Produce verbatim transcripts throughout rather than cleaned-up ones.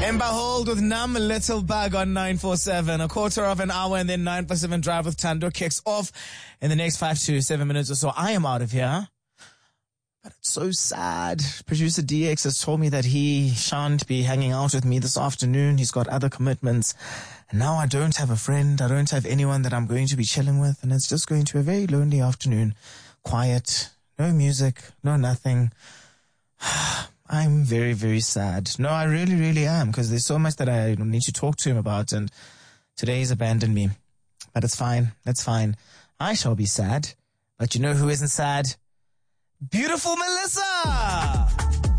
Ember Hold with Numb Little Bug on nine four seven. A quarter of an hour and then nine four seven Drive with Tando kicks off in the next five to seven minutes or so. I am out of here. But it's so sad. Producer D X has told me that he shan't be hanging out with me this afternoon. He's got other commitments. And now I don't have a friend. I don't have anyone that I'm going to be chilling with. And it's just going to be a very lonely afternoon. Quiet. No music. No nothing. I'm very, very sad. No, I really, really am, because there's so much that I need to talk to him about, and today he's abandoned me. But it's fine. That's fine. I shall be sad. But you know who isn't sad? Beautiful Melissa!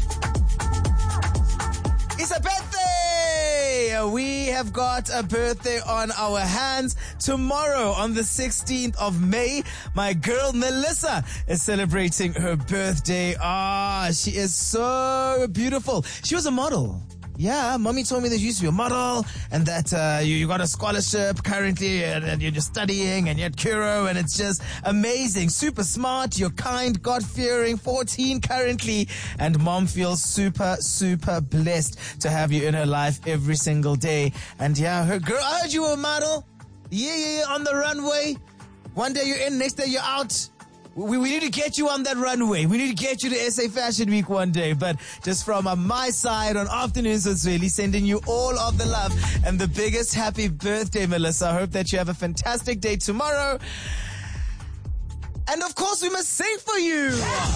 It's a birthday! We have got a birthday on our hands. Tomorrow, on the sixteenth of May, my girl Melissa is celebrating her birthday. Ah, she is so beautiful. She was a model. Yeah, mommy told me that you used to be a model and that uh, you, you got a scholarship currently and, and you're just studying and you're at Curo, and it's just amazing. Super smart, you're kind, God-fearing, fourteen currently, and mom feels super, super blessed to have you in her life every single day. And yeah, her girl, I heard you were a model. Yeah, yeah, yeah, on the runway. One day you're in, next day you're out. We, we need to get you on that runway. We need to get you to S A Fashion Week one day. But just from uh, my side on Afternoons with Zweli, sending you all of the love and the biggest happy birthday, Melissa. I hope that you have a fantastic day tomorrow. And of course, we must sing for you.